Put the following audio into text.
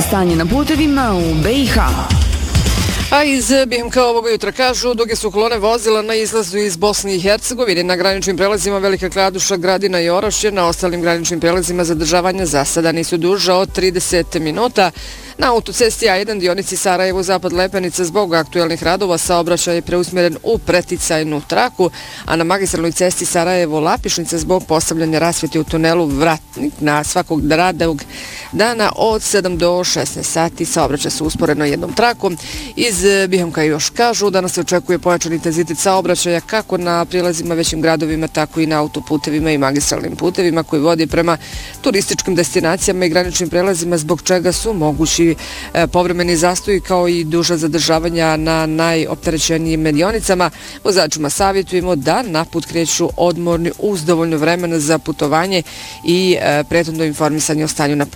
stanje na putevima u BiH. A iz BMK ovoga jutra kažu, duge su kolone vozila na izlazu iz Bosne i Hercegovine. Na graničnim prelazima Velika Kladuša, Gradina i Orašje, na ostalim graničnim prelazima zadržavanja za sada nisu duža od 30 minuta. Na autocesti A1 dionici Sarajevo-Zapad Lepenica zbog aktuelnih radova saobraćaj je preusmjeren u preticajnu traku, a na magistralnoj cesti Sarajevo-Lapišnica zbog postavljanja rasvjeti u tunelu Vratnik na svakog radnog dana od 7 do 16 sati saobraćaj su usporeno jednom trakom. Iz BMK još kažu, danas se očekuje pojačan intenzitet saobraćaja kako na prilazima većim gradovima, tako i na autoputevima i magistralnim putevima koji vodi prema turističkim destinacijama i graničnim prelazima, zbog čega su mogući povremeni zastoji kao i duža zadržavanja na najopterećenijim dionicama. Vozačima savjetujemo da na put kreću odmorni uz dovoljno vremena za putovanje i prethodno informisanje o stanju na putu.